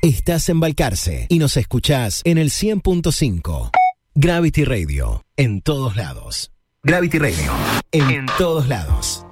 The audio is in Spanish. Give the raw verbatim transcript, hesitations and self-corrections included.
Estás en Balcarce y nos escuchás en el cien punto cinco. Gravity Radio, en todos lados. Gravity Radio, en, en todos lados.